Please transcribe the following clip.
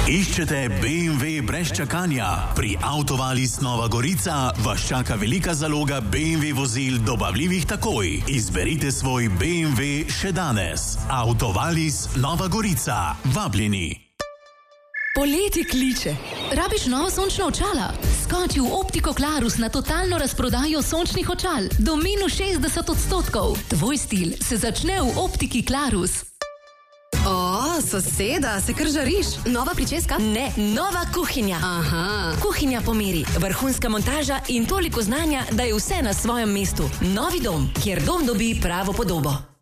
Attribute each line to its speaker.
Speaker 1: Iščete BMW brez čakanja? Pri Autovalis Nova Gorica vas čaka velika zaloga BMW vozil dobavljivih takoj. Izberite svoj BMW še danes. Autovalis Nova Gorica. Vabljeni.
Speaker 2: Poletje kliče. Rabiš novo sončno očala? Skoči v Optiko Klarus na totalno razprodajo sončnih očal. Do minus 60%. Tvoj stil se začne v Optiki Klarus.
Speaker 3: O, soseda, se kar žariš?
Speaker 2: Nova pričeska?
Speaker 3: Ne, nova kuhinja.
Speaker 2: Aha.
Speaker 3: Kuhinja pomiri, vrhunska montaža in toliko znanja, da je vse na svojem mestu. Novi dom, kjer dom dobi pravo podobo.